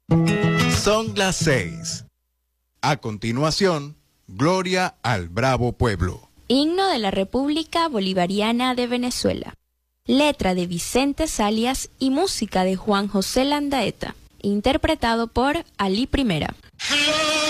Son las 6. A continuación, Gloria al Bravo Pueblo. Himno de la República Bolivariana de Venezuela. Letra de Vicente Salias y música de Juan José Landaeta. Interpretado por Ali Primera.